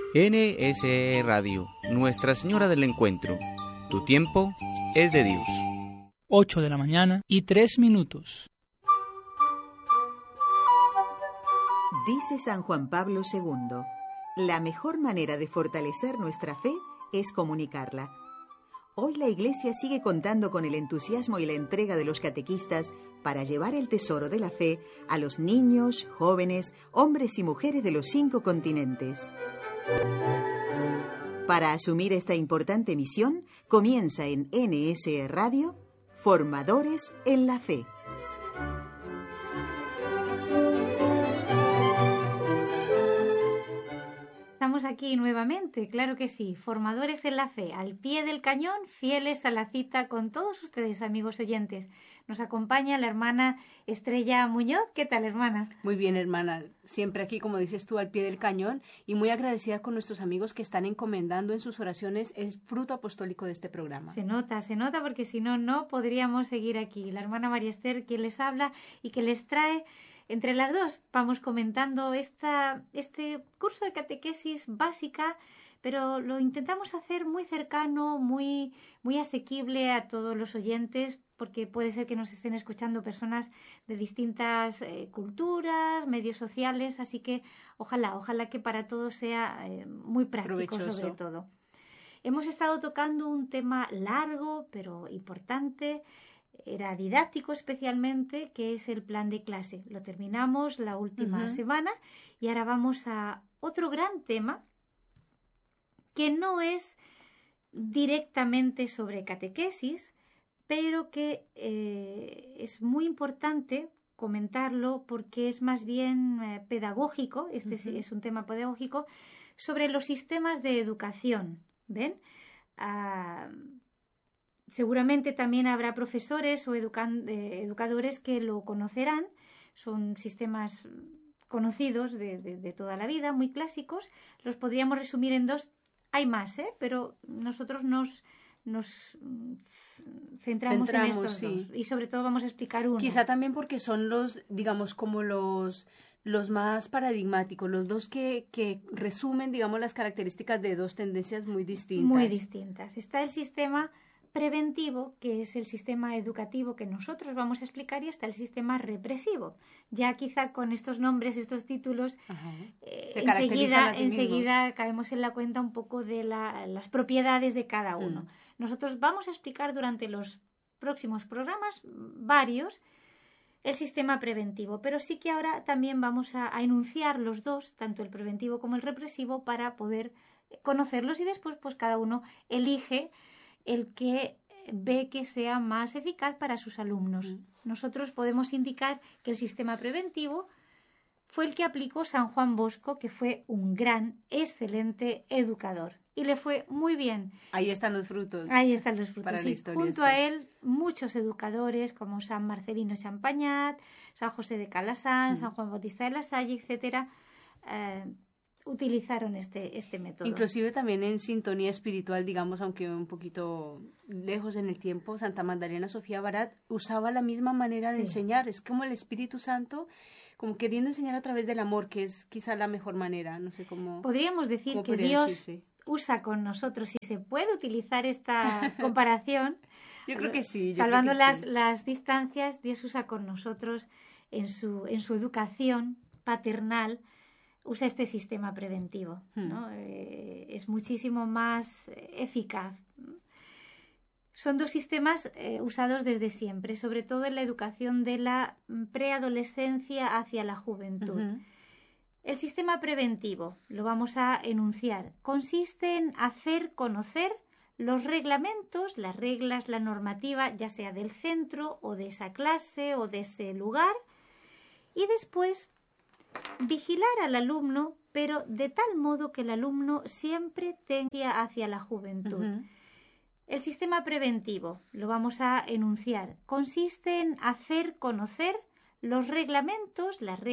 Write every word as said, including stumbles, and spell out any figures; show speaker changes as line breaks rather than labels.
N S E Radio, Nuestra Señora del Encuentro. Tu tiempo es de Dios.
ocho de la mañana y tres minutos.
Dice San Juan Pablo segundo, la mejor manera de fortalecer nuestra fe es comunicarla. Hoy la Iglesia sigue contando con el entusiasmo y la entrega de los catequistas para llevar el tesoro de la fe a los niños, jóvenes, hombres y mujeres de los cinco continentes. Para asumir esta importante misión, comienza en N S E Radio, Formadores en la Fe.
Estamos aquí nuevamente, claro que sí, Formadores en la Fe, al pie del cañón, fieles a la cita con todos ustedes, amigos oyentes. Nos acompaña la hermana Estrella Muñoz. ¿Qué tal, hermana?
Muy bien, hermana. Siempre aquí, como dices tú, al pie del cañón, y muy agradecida con nuestros amigos que están encomendando en sus oraciones el fruto apostólico de este programa.
Se nota, se nota, porque si no, no podríamos seguir aquí. La hermana María Esther, quien les habla y que les trae... Entre las dos vamos comentando esta, este curso de catequesis básica, pero lo intentamos hacer muy cercano, muy, muy asequible a todos los oyentes, porque puede ser que nos estén escuchando personas de distintas eh, culturas, medios sociales, así que ojalá, ojalá que para todos sea eh, muy práctico. Provechoso. Sobre todo. Hemos estado tocando un tema largo, pero importante. Era didáctico especialmente, que es el plan de clase. Lo terminamos la última uh-huh. semana y ahora vamos a otro gran tema que no es directamente sobre catequesis, pero que eh, es muy importante comentarlo porque es más bien eh, pedagógico, este uh-huh. es, es un tema pedagógico, sobre los sistemas de educación. ¿Ven? Ah, Seguramente también habrá profesores o educan, eh, educadores que lo conocerán. Son sistemas conocidos de, de, de toda la vida, muy clásicos. Los podríamos resumir en dos. Hay más, ¿eh? Pero nosotros nos, nos centramos, centramos en estos sí. dos. Y sobre todo vamos a explicar uno.
Quizá también porque son los, digamos, como los... los más paradigmáticos, los dos que, que resumen, digamos, las características de dos tendencias muy distintas.
Muy distintas. Está el sistema preventivo, que es el sistema educativo que nosotros vamos a explicar, y está el sistema represivo. Ya quizá con estos nombres, estos títulos, eh, enseguida, enseguida caemos en la cuenta un poco de la, las propiedades de cada uno. Mm. Nosotros vamos a explicar durante los próximos programas varios el sistema preventivo, pero sí que ahora también vamos a, a enunciar los dos, tanto el preventivo como el represivo, para poder conocerlos y después pues cada uno elige el que ve que sea más eficaz para sus alumnos. Mm. Nosotros podemos indicar que el sistema preventivo fue el que aplicó San Juan Bosco, que fue un gran, excelente educador. Y le fue muy bien.
Ahí están los frutos.
Ahí están los frutos.
Para
sí.
la historia,
Junto
sí.
a él, muchos educadores como San Marcelino Champagnat, San José de Calassanz, mm. San Juan Bautista de la Salle, etcétera, eh, utilizaron este, este método.
Inclusive también en sintonía espiritual, digamos, aunque un poquito lejos en el tiempo, Santa Magdalena Sofía Barat usaba la misma manera de sí. enseñar. Es como el Espíritu Santo, como queriendo enseñar a través del amor, que es quizá la mejor manera. No sé cómo.
Podríamos decir cómo que Dios decirse. usa con nosotros, si se puede utilizar esta comparación.
Yo creo que sí. Yo
salvando
creo que
las,
sí.
las distancias, Dios usa con nosotros en su, en su educación paternal. Usa este sistema preventivo, ¿no? Hmm. Eh, es muchísimo más eficaz. Son dos sistemas eh, usados desde siempre, sobre todo en la educación de la preadolescencia hacia la juventud. Uh-huh. El sistema preventivo, lo vamos a enunciar, consiste en hacer conocer los reglamentos, las reglas, la normativa, ya sea del centro o de esa clase o de ese lugar, y después vigilar al alumno, pero de tal modo que el alumno siempre tenga hacia la juventud. Uh-huh. El sistema preventivo, lo vamos a enunciar, consiste en hacer conocer los reglamentos, las reglas